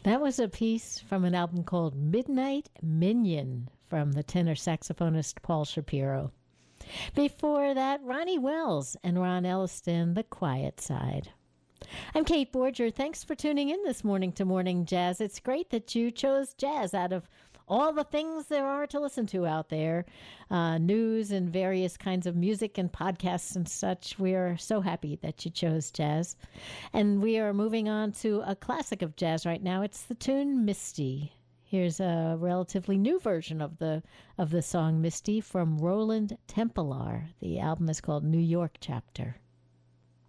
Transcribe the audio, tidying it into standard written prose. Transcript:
That was a piece from an album called Midnight Minion from the tenor saxophonist Paul Shapiro. Before that, Ronnie Wells and Ron Elliston, The Quiet Side. I'm Kate Borger. Thanks for tuning in this morning to Morning Jazz. It's great that you chose jazz out of all the things there are to listen to out there, news and various kinds of music and podcasts and such. We are so happy that you chose jazz. And we are moving on to a classic of jazz right now. It's the tune Misty. Here's a relatively new version of the song Misty from Roland Tempelar. The album is called New York Chapter.